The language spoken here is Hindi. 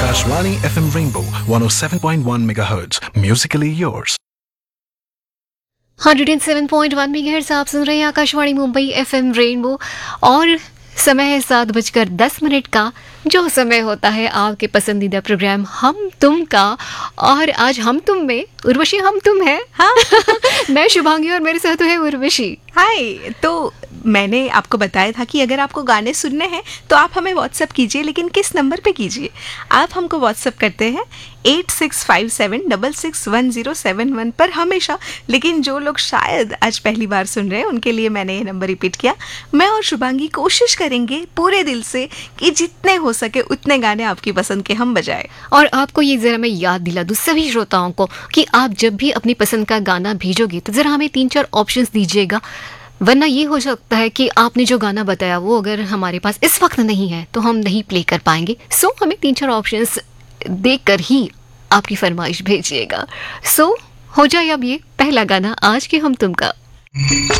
Akashvani FM Rainbow 107.1 MHz. Musically yours. 107.1 megahertz आप सुन रहे हैं आकाशवाणी मुंबई एफएम रेनबो और समय है 7:10 का, जो समय होता है आपके पसंदीदा प्रोग्राम हम तुम का। और आज हम तुम में उर्वशी हम तुम है। हाँ मैं शुभांगी और मेरे साथ है उर्वशी। हाय। तो मैंने आपको बताया था कि अगर आपको गाने सुनने हैं तो आप हमें व्हाट्सअप कीजिए, लेकिन किस नंबर पे कीजिए। आप हमको व्हाट्सअप करते हैं 8657661071 पर हमेशा। लेकिन जो लोग शायद आज पहली बार सुन रहे हैं उनके लिए मैंने ये नंबर रिपीट किया। मैं और शुभांगी कोशिश करेंगे पूरे दिल से कि जितने हो सके उतने गाने आपकी पसंद के हम बजाएं। और आपको ये जरा मैं याद दिला दूं सभी श्रोताओं को कि आप जब भी अपनी पसंद का गाना भेजोगे तो जरा हमें 3-4 ऑप्शंस दीजिएगा, वरना ये हो सकता है कि आपने जो गाना बताया वो अगर हमारे पास इस वक्त नहीं है तो हम नहीं प्ले कर पाएंगे। सो हमें 3-4 ऑप्शंस देकर ही आपकी फरमाइश भेजिएगा। सो हो जाए अब ये पहला गाना आज के हम तुम का।